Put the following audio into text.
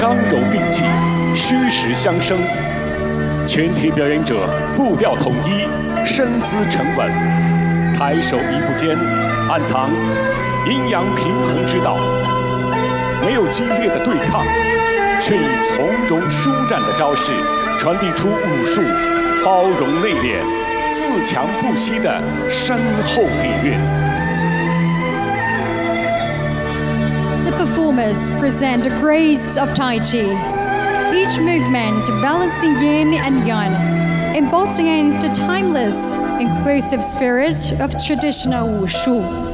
刚柔并济，虚实相生。全体表演者步调统一，身姿沉稳，抬手一步间暗藏阴阳平衡之道。没有激烈的对抗，却以从容舒展的招式传递出武术包容内敛、自强不息的深厚底蕴。 The performers present the grace of Tai Chi, each movement balancing yin and yang, embodying the timeless, inclusive spirit of traditional wushu.